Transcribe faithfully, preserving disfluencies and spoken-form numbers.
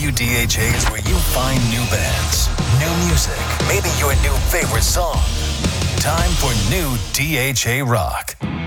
W D H A is where you find new bands, new music, maybe your new favorite song. Time for new D H A Rock.